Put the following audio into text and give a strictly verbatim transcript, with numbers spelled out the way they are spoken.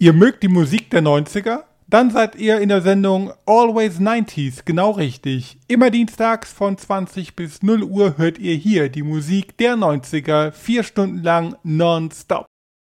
Ihr mögt die Musik der neunziger? Dann seid ihr in der Sendung Always neunziger genau richtig. Immer dienstags von zwanzig bis null Uhr hört ihr hier die Musik der neunziger, vier Stunden lang nonstop.